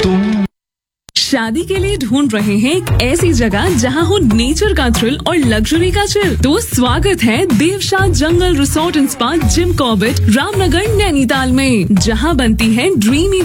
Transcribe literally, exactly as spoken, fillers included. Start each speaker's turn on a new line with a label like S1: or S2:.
S1: तुम
S2: शादी के लिए ढूंढ रहे हैं एक ऐसी जगह जहां हो नेचर का थ्रिल और लग्जरी का चिल, तो स्वागत है देवशाह जंगल resort and spa Jim Corbett Ramnagar Nainital में, जहां बनती है ड्रीमी